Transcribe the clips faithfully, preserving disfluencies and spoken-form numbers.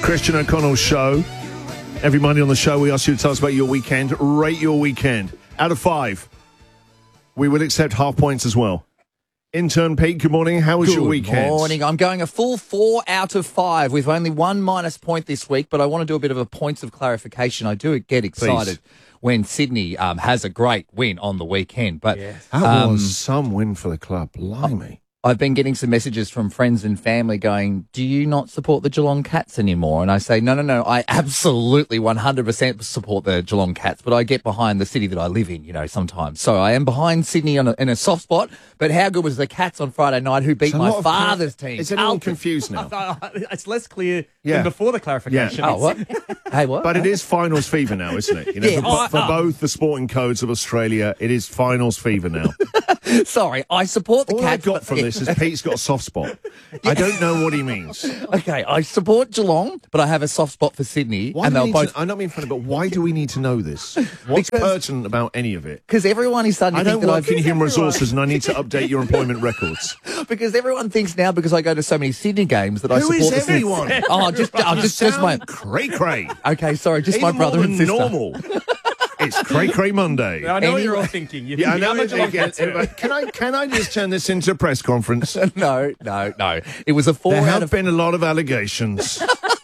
Christian O'Connell Show. Every Monday on the show, we ask you to tell us about your weekend. Rate your weekend. Out of five, we would accept half points as well. Intern Pete, good morning. How was good your weekend? Good morning. I'm going a full four out of five with only one minus point this week, but I want to do a bit of a points of clarification. I do get excited Please. when Sydney um, has a great win on the weekend. But Yes. That um, was some win for the club. Blimey. I've been getting some messages from friends and family going, do you not support the Geelong Cats anymore? And I say, no, no, no, I absolutely one hundred percent support the Geelong Cats, but I get behind the city that I live in, you know, sometimes. So I am behind Sydney on a, in a soft spot, but how good was the Cats on Friday night who beat It's a my lot of father's cla- team? Is anyone Alton. confused now? It's less clear Yeah. than before the clarification. Oh, what? Hey, what? But it is finals fever now, isn't it? You know, Yeah, for, I- for I- both the sporting codes of Australia, it is finals fever now. Sorry, I support the All I Cats. got but- from this is Pete's got a soft spot. I don't know what he means. Okay, I support Geelong, but I have a soft spot for Sydney, Why and do we they'll need both to, I'm not being funny, but why do we need to know this? What's Because- pertinent about any of it? because everyone is starting I to don't think that work I've in human resources and I need to update your employment records. because everyone thinks now because I go to so many Sydney games that I Who support is the Sydney- everyone? Oh, just, oh, just, just my. cray cray. Okay, sorry, just my Even brother more and than sister. normal. It's cray cray Monday. I know what you're Anyway. all thinking. You're Yeah, I thinking, know. how much it- Geelong again, Cats hurt? but can I can I just turn this into a press conference? No, no, no. It was a four There out have of been a lot of allegations.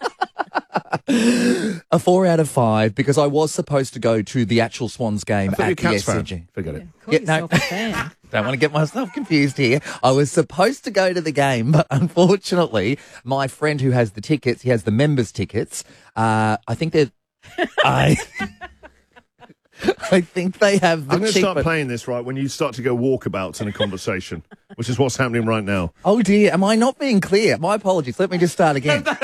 a four out of five because I was supposed to go to the actual Swans game I thought you're a at the Cats fan. S C G. Forget it. Call Yeah, no. yourself a fan. Don't want to get myself confused here. I was supposed to go to the game, but unfortunately, my friend who has the tickets, he has the members' tickets. Uh, I think they're. I. I think they have the I'm going to start cheaper- playing this right when you start to go walkabouts in a conversation, which is what's happening right now. Oh dear, am I not being clear? My apologies. Let me just start again. No,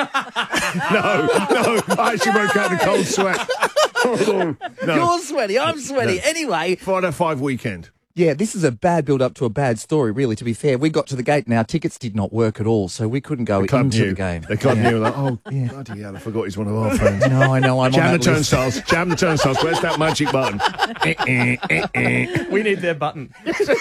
no, I actually broke out in a cold sweat. Oh, no. You're sweaty, I'm sweaty. No. Anyway, Friday five weekend. yeah, this is a bad build up to a bad story, really, to be fair. We got to the gate and our tickets did not work at all, so we couldn't go Club into knew. the game. The club Yeah. knew, like, oh, bloody hell, I forgot he's one of our friends. No, I know, I'm Jam on the that list. turnstiles. Jam the turnstiles. Where's that magic button? Eh, eh, eh, eh. We need their button.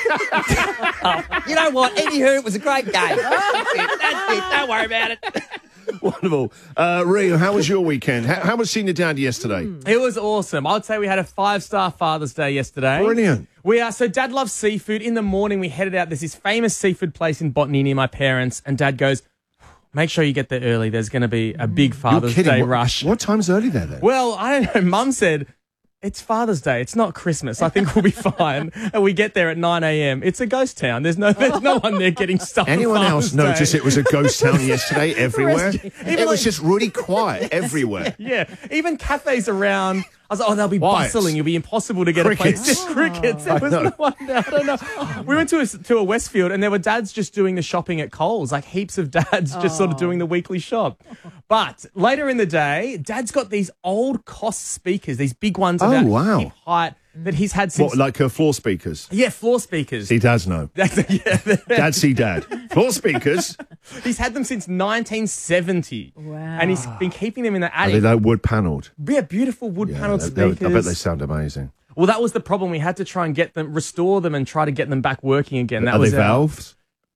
You know what? Anywho, it was a great game. That's it, that's it. Don't worry about it. Wonderful. Uh, Rio, how was your weekend? How, how was seeing your dad yesterday? It was awesome. I would say we had a five-star Father's Day yesterday. Brilliant. We are so Dad loves seafood. In the morning, we headed out. There's this famous seafood place in Botany near my parents, and Dad goes, "Make sure you get there early. There's going to be a big Father's You're kidding. Day what, rush." What time's early there then? Well, I don't know. Mum said, it's Father's Day. It's not Christmas. I think we'll be fine. And we get there at nine a.m. It's a ghost town. There's no there's no one there getting stuff. on Anyone else Father's Day. notice it was a ghost town yesterday everywhere? Even It was like- just really quiet everywhere. Yeah, even cafes around. I was like, oh, they'll be Why? bustling. It'll be impossible to get Crickets. a place. Just crickets. There I was know. no one there. I don't know. We went to a, to a Westfield and there were dads just doing the shopping at Coles, like heaps of dads just sort of doing the weekly shop. But later in the day, Dad's got these old Cost speakers, these big ones Oh, about wow. hip height that he's had since. What, like uh, floor speakers? yeah, floor speakers. See, dads know. That's, yeah, Dad see dad. Floor speakers. he's had them since nineteen seventy. Wow. And he's been keeping them in the Are they attic. like wood panelled? Yeah, beautiful wood panelled they- they- speakers. I bet they sound amazing. Well, that was the problem. We had to try and get them, restore them, and try to get them back working again. That Are was they our- valves?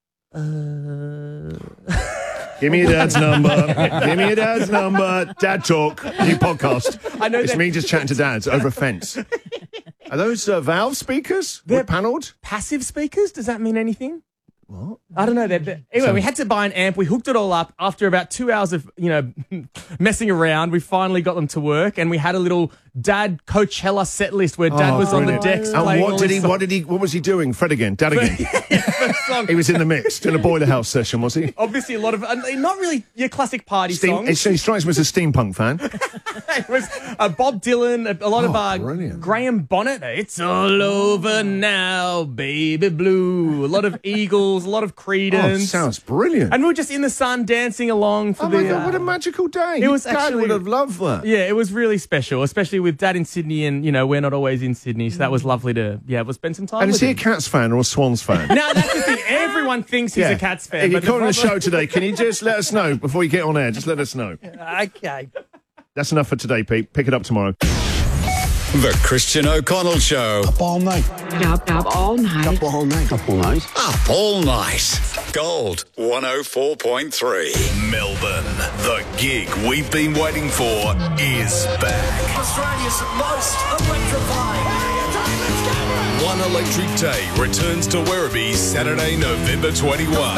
Uh... Give me your dad's number. Give me your dad's number. Dad Talk, new podcast. I know It's that- me just chatting to dads over a fence. Are those uh, valve speakers? They're- Wood panelled? passive speakers. Does that mean anything? What? I don't know. They're, they're- anyway, we had to buy an amp. We hooked it all up. After about two hours of you know messing around, we finally got them to work, and we had a little Dad Coachella set list where Dad Oh, was on the brilliant. decks And playing all what did his he? songs. What did he? What was he doing? Fred again. Dad again. Song. He was in the mix doing a boiler house session, was he? Obviously, a lot of uh, not really your classic party Steam, songs. he strikes me as a steampunk fan. It was uh, Bob Dylan, a, a lot of Oh, uh, brilliant. Graham Bonnet. It's all over now, baby blue. A lot of Eagles, a lot of Creedence. Oh, sounds brilliant. And we were just in the sun dancing along for Oh the. my God, uh, what a magical day. it was Dad actually- would have loved that. Yeah, it was really special, especially with Dad in Sydney, and you know we're not always in Sydney, so that was lovely to yeah, we'll spend some time. And with is he a him. Cats fan or a Swans fan? Now that's the thing. Everyone thinks he's a Cats fan. If you're but the calling the show problem- today, can you just let us know before you get on air? Just let us know. Okay. That's enough for today, Pete. Pick it up tomorrow. The Christian O'Connell Show. Up all night. Up, up all night. Up all night. Up all night. Up all night. Gold one oh four point three. Melbourne, the gig we've been waiting for is back. Australia's most electrifying. One Electric Day returns to Werribee Saturday, November twenty-first.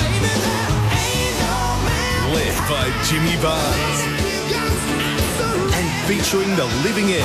Led by Jimmy Barnes. And featuring the living end